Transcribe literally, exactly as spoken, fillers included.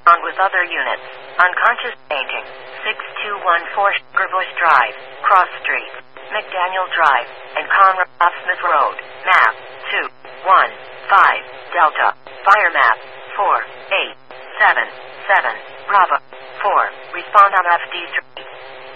On with other units. Unconscious painting. six two one four Sugarbush Drive, Cross Street, McDaniel Drive, and Conrad Smith Road. Map two one five Delta. Fire map four eight seven seven Bravo four. Respond on F D Street.